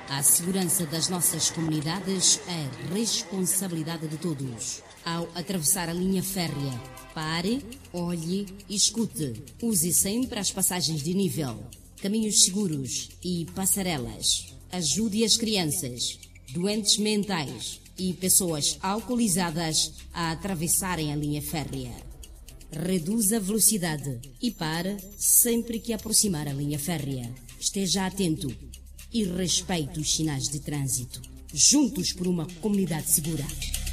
A segurança das nossas comunidades é responsabilidade de todos. Ao atravessar a linha férrea, pare, olhe e escute. Use sempre as passagens de nível, caminhos seguros e passarelas. Ajude as crianças, doentes mentais e pessoas alcoolizadas a atravessarem a linha férrea. Reduza a velocidade e pare sempre que aproximar a linha férrea. Esteja atento e respeite os sinais de trânsito. Juntos por uma comunidade segura.